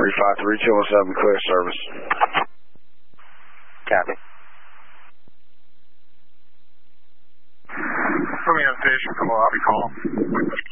353-217, clear service. Copy. Put me on station for lobby call.